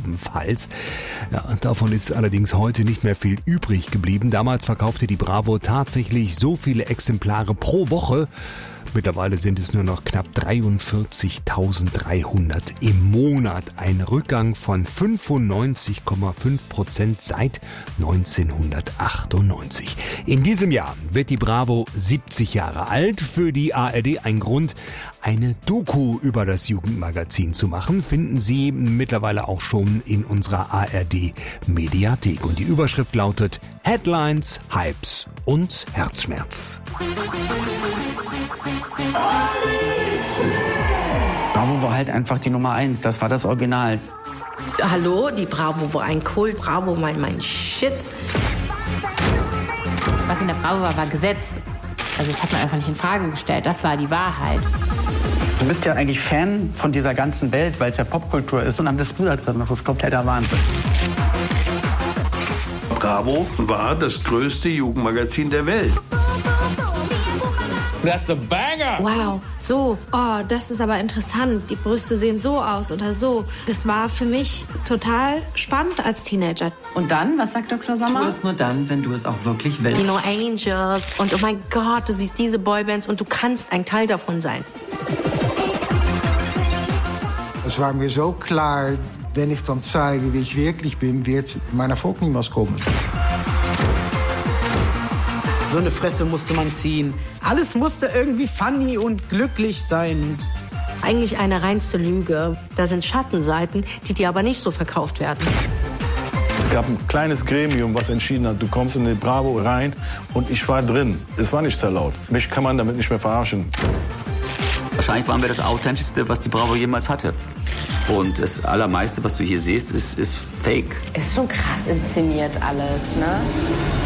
ebenfalls. Ja, davon ist allerdings heute nicht mehr viel übrig geblieben. Damals verkaufte die Bravo tatsächlich so viele Exemplare pro Woche. Mittlerweile sind es nur noch knapp 43.300 im Monat. Ein Rückgang von 95,5% seit 1998. In diesem Jahr wird die Bravo 70 Jahre alt. Für die ARD ein Grund, eine Doku über das Jugendmagazin zu machen, finden Sie mittlerweile auch schon in unserer ARD-Mediathek. Und die Überschrift lautet Headlines, Hypes und Herzschmerz. Bravo war halt einfach die Nummer 1, das war das Original. Hallo, die Bravo war ein Kult, Bravo mein Shit. Was in der Bravo war Gesetz. Also das hat man einfach nicht in Frage gestellt, das war die Wahrheit. Du bist ja eigentlich Fan von dieser ganzen Welt, weil es ja Popkultur ist und dann bist du da drin, das ist kompletter Wahnsinn. Bravo war das größte Jugendmagazin der Welt. That's a banger! Wow, so, das ist aber interessant. Die Brüste sehen so aus oder so. Das war für mich total spannend als Teenager. Und dann, was sagt Dr. Sommer? Tu es nur dann, wenn du es auch wirklich willst. Die No Angels und oh mein Gott, du siehst diese Boybands und du kannst ein Teil davon sein. Es war mir so klar, wenn ich dann zeige, wie ich wirklich bin, wird mein Erfolg niemals kommen. So eine Fresse musste man ziehen. Alles musste irgendwie funny und glücklich sein. Eigentlich eine reinste Lüge. Da sind Schattenseiten, die dir aber nicht so verkauft werden. Es gab ein kleines Gremium, was entschieden hat, du kommst in die Bravo rein und ich war drin. Es war nicht sehr laut. Mich kann man damit nicht mehr verarschen. Wahrscheinlich waren wir das Authentischste, was die Bravo jemals hatte. Und das Allermeiste, was du hier siehst, ist fake. Ist schon krass inszeniert alles, ne?